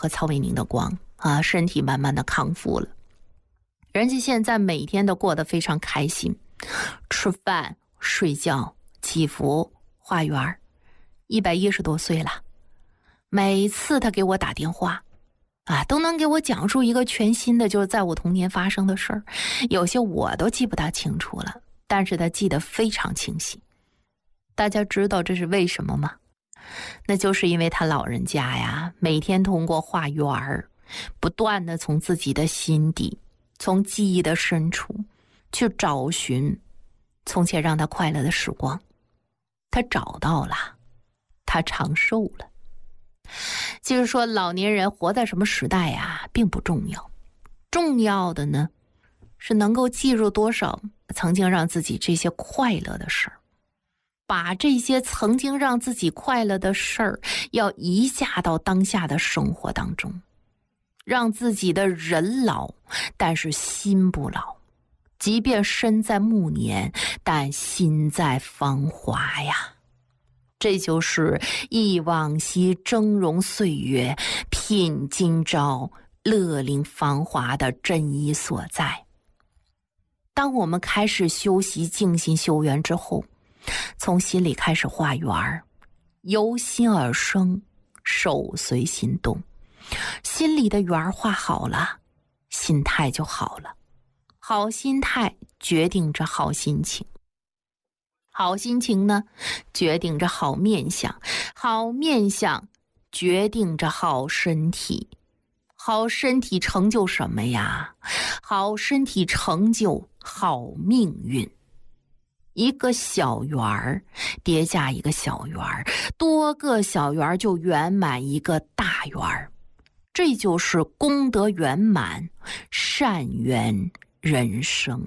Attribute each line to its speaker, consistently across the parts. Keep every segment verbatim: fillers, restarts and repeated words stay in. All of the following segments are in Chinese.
Speaker 1: 和曹伟宁的光啊，身体慢慢的康复了。人家现在每天都过得非常开心，吃饭、睡觉、祈福、花园，一百一十多岁了。每次他给我打电话啊，都能给我讲述一个全新的，就是在我童年发生的事儿。有些我都记不大清楚了，但是他记得非常清晰。大家知道这是为什么吗？那就是因为他老人家呀，每天通过画圆儿，不断的从自己的心底，从记忆的深处去找寻从前让他快乐的时光。他找到了，他长寿了。就是说老年人活在什么时代呀，并不重要，重要的呢是能够记住多少曾经让自己这些快乐的事儿，把这些曾经让自己快乐的事儿要移下到当下的生活当中，让自己的人老但是心不老，即便身在暮年但心在芳华呀。这就是忆往昔峥嵘岁月，品今朝乐龄芳华的真意所在。当我们开始修习静心修缘之后，从心里开始画圆，由心而生，手随心动，心里的圆画好了，心态就好了。好心态决定着好心情，好心情呢，决定着好面相，好面相决定着好身体，好身体成就什么呀？好身体成就好命运。一个小圆儿叠加一个小圆儿，多个小圆儿就圆满一个大圆儿，这就是功德圆满，善缘人生。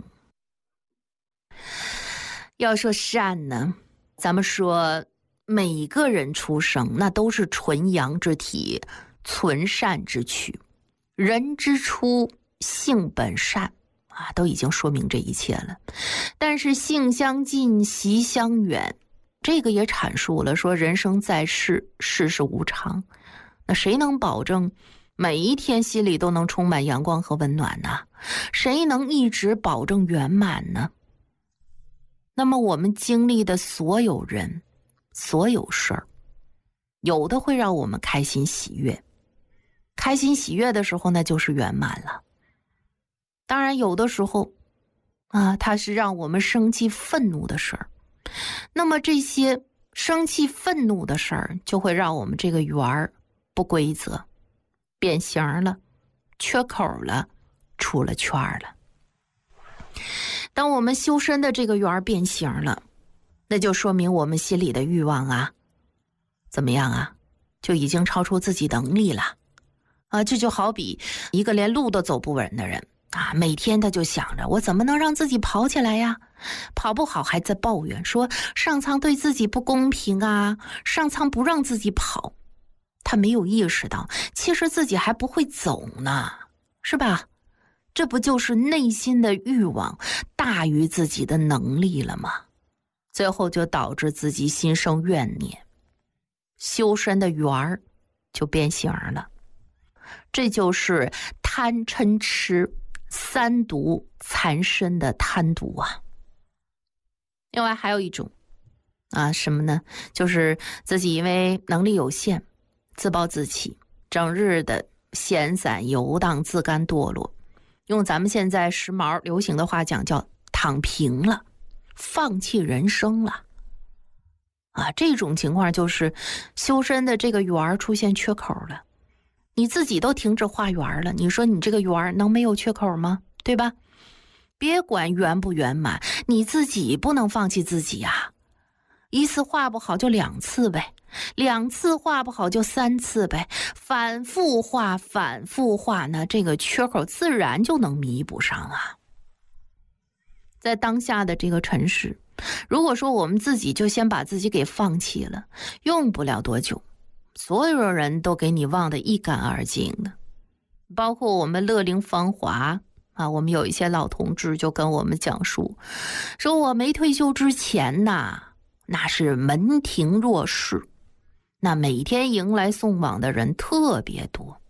Speaker 1: 要说善呢，咱们说每个人出生那都是纯阳之体，纯善之躯，人之初性本善啊，都已经说明这一切了。但是性相近，习相远，这个也阐述了说人生在世，世事无常，那谁能保证每一天心里都能充满阳光和温暖呢？谁能一直保证圆满呢？那么我们经历的所有人所有事儿，有的会让我们开心喜悦，开心喜悦的时候那就是圆满了。当然有的时候啊，它是让我们生气愤怒的事儿，那么这些生气愤怒的事儿就会让我们这个圆儿不规则，变形了，缺口了，出了圈了。当我们修身的这个圆儿变形了，那就说明我们心里的欲望啊，怎么样啊，就已经超出自己能力了啊！这就好比一个连路都走不稳的人啊，每天他就想着我怎么能让自己跑起来呀？跑不好还在抱怨说上苍对自己不公平啊，上苍不让自己跑。他没有意识到其实自己还不会走呢，是吧？这不就是内心的欲望大于自己的能力了吗？最后就导致自己心生怨念，修身的圆儿就变形了。这就是贪嗔痴三毒缠身的贪毒啊。另外还有一种啊，什么呢？就是自己因为能力有限，自暴自弃，整日的闲散游荡，自甘堕落，用咱们现在时髦流行的话讲叫躺平了，放弃人生了啊。这种情况就是修身的这个圆出现缺口了，你自己都停止画圆了，你说你这个圆能没有缺口吗？对吧？别管圆不圆满，你自己不能放弃自己啊。一次画不好就两次呗，两次画不好就三次呗，反复画反复画呢，这个缺口自然就能弥补上啊。在当下的这个尘世，如果说我们自己就先把自己给放弃了，用不了多久所有人都给你忘得一干二净的。包括我们乐龄芳华啊，我们有一些老同志就跟我们讲述说，我没退休之前呐，那是门庭若市，那每天迎来送往的人特别多，